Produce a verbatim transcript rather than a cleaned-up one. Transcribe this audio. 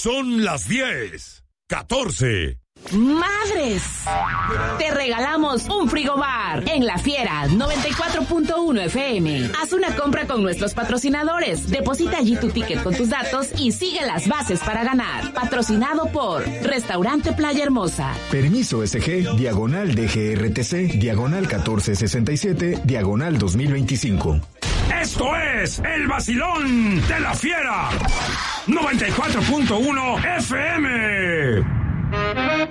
Son las diez, catorce. ¡Madres! Te regalamos un frigobar en La Fiera noventa y cuatro punto uno F M. Haz una compra con nuestros patrocinadores. Deposita allí tu ticket con tus datos y sigue las bases para ganar. Patrocinado por Restaurante Playa Hermosa. Permiso S G, diagonal D G R T C, diagonal catorce sesenta y siete, diagonal dos mil veinticinco. Esto es El Vacilón de La Fiera noventa y cuatro punto uno F M.